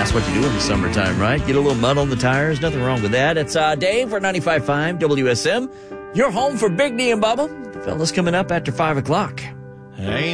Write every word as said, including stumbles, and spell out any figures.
That's what you do in the summertime, right? Get a little mud on the tires. Nothing wrong with that. It's uh, Dave for ninety-five point five W S M. You're home for Big D and Bubba. The fellas coming up after five o'clock. Ain't